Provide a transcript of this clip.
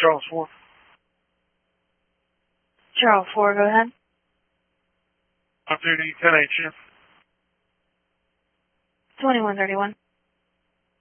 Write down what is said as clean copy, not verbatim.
Charles 4. Charles 4, go ahead. Off duty 10 HM. 2131.